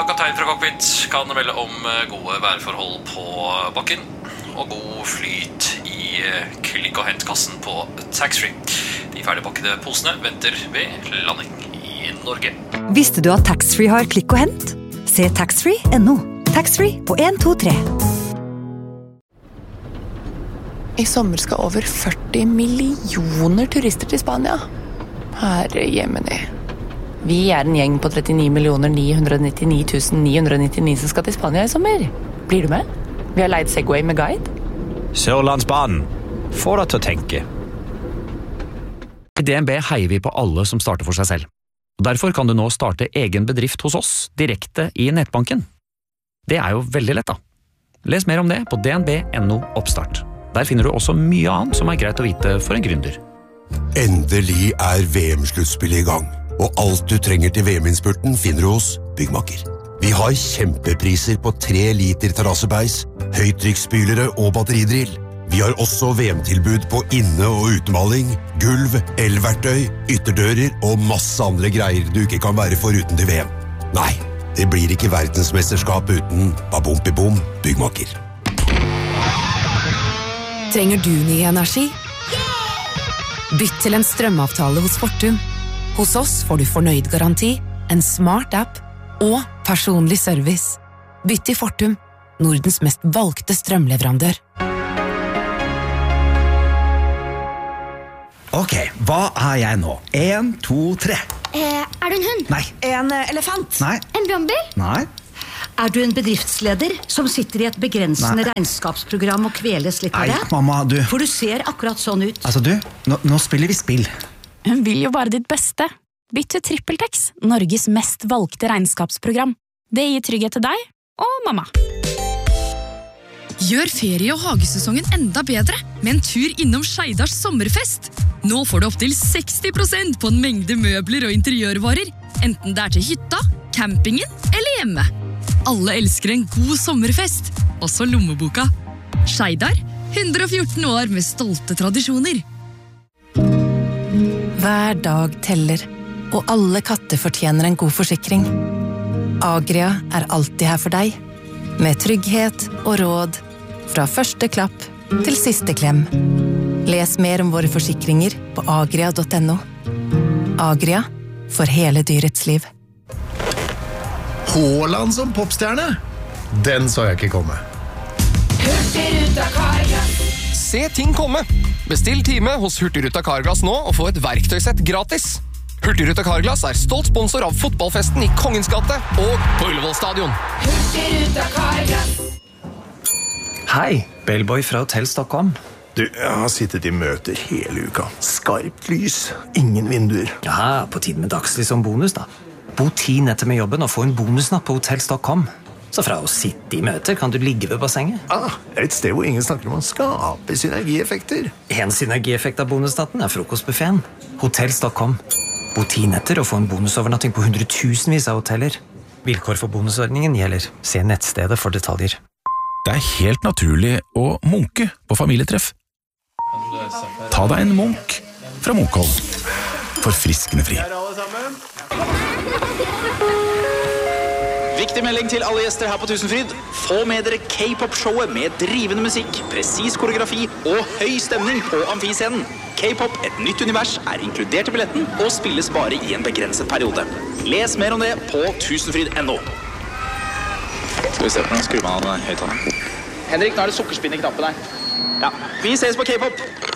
kaptein fra cockpit kan melde om gode værforhold på bakken og god flyt i klikk- og hentkassen på taxfree. De ferdigpakkede posene venter ved landing i Norge. Visste du at taxfree har klikk og hent? Se taxfree.no. Taxfree på 123. I sommer skal over 40 millioner turister til Spania. Herre jemini. Vi en gjeng på 39 999 999 som skal til Spania i sommer. Blir du med? Vi har leid Segway med guide. Sørlandsbanen. Få deg til å tenke. I DNB heier vi på alle som starter for seg selv. Derfor kan du nå starte egen bedrift hos oss direkte i nettbanken. Det jo veldig lett da. Les mer om det på dnb.no oppstart. Der finner du også mye annet som greit å vite for en gründer. Endelig VM-sluttspillet i gang, og alt du trenger til VM-innspurten finner du hos Byggmakker. Vi har kjempepriser på 3 liter terrassebeis, høytrykksspylere og batteridrill. Vi har også VM-tilbud på inne- og utemaling, gulv, elverktøy, ytterdører og masse andre greier du ikke kan være foruten til VM. Nei, det blir ikke verdensmesterskap uten Babom-Bibom Byggmakker. Trenger du ny energi? Bytt til en strømavtale hos Fortum. Hos oss får du fornøyd garanti, en smart app og personlig service. Bytt til Fortum, Nordens mest valgte strømleverandør. Ok, hva jeg nå? 1, 2, 3. Du en hund? Nei. En elefant? Nei. En brannbil? Nei. Du en bedriftsleder som sitter i et begrensende regnskapsprogram og kveles litt av det? Nei, mamma, du. For du ser akkurat sånn ut. Altså du, nå spiller vi spill. Hun vil jo bare ditt beste. Bytt til TrippelTex, Norges mest valgte regnskapsprogram. Det gir trygghet til deg og mamma. Gjør ferie- og hagesesongen enda bedre med en tur innom Skeidars sommerfest. Nå får du opp til 60% på en mengde møbler og interiørvarer, enten det til hytta, campingen eller hjemme. Alle elsker en god sommerfest, også lommeboka. Skeidar, 114 år med stolte tradisjoner. Hver dag teller, og alle katter fortjener en god forsikring. Agria alltid her for deg, med trygghet og råd, fra første klapp til siste klem. Les mer om våre forsikringer på agria.no. Agria, for hele dyrets liv. Haaland som popstjerne? Den så jeg ikke komme. Hurtigruta Carglass. Se ting komme. Bestill time hos Hurtigruta Carglass nå og få et verktøysett gratis. Hurtigruta Carglass stolt sponsor av fotballfesten i Kongens gate og på Ullevål stadion. Hurtigruta Carglass. Hei, Bellboy fra Hotell.com. Du, jeg har sittet i møter hele uka. Skarpt lys, ingen vinduer. Ja, på tiden med dagslys som bonus da. Bo 10 netter med jobben og få en bonusnatt på Hotels.com. Så fra å sitte i møter kan du ligge ved bassenget. Et sted hvor ingen snakker om å skape synergieffekter. En synergieffekt av bonusnatten frokostbuffeten. Hotels.com. Bo 10 netter og få en bonusovernatting på 100 000 av hoteller. Vilkår for bonusordningen gjelder. Se nettstedet for detaljer. Det helt naturlig å munke på familietreff. Ta deg en munk fra Munkholm. Forfriskende fri. Viktig melding til alle gjester her på Tusenfryd. Få med dere K-pop-showet med drivende musikk, presis koreografi og høy stemning på amfiscenen. K-pop, et nytt univers, inkludert i billetten og spilles bare i en begrenset periode. Les mer om det på tusenfryd.no. Skal vi se på den skruven av den høyttaleren. Henrik, nå det sukkerspinn i knappen her. Ja, vi ses på K-pop.